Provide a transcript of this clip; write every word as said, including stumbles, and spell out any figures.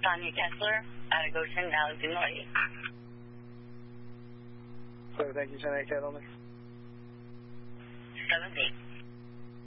Tanya Kessler out of Goshen, Illinois. So thank you, Senator Kettleman. seven eight.